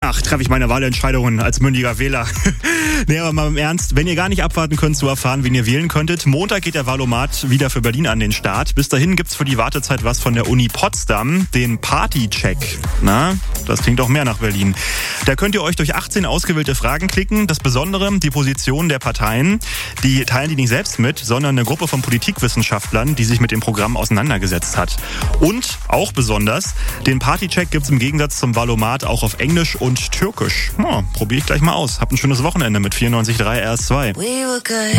Danach treffe ich meine Wahlentscheidungen als mündiger Wähler. Nee, aber mal im Ernst, wenn ihr gar nicht abwarten könnt zu erfahren, wen ihr wählen könntet, Montag geht der Wahlomat wieder für Berlin an den Start. Bis dahin gibt's für die Wartezeit was von der Uni Potsdam, den Party-Check. Na, das klingt auch mehr nach Berlin. Da könnt ihr euch durch 18 ausgewählte Fragen klicken. Das Besondere, die Position der Parteien. Die teilen die nicht selbst mit, sondern eine Gruppe von Politikwissenschaftlern, die sich mit dem Programm auseinandergesetzt hat. Und, auch besonders, den Party-Check gibt's im Gegensatz zum Wahlomat auch auf Englisch und Türkisch. Probiere ich gleich mal aus. Habt ein schönes Wochenende mit 94.3 RS2.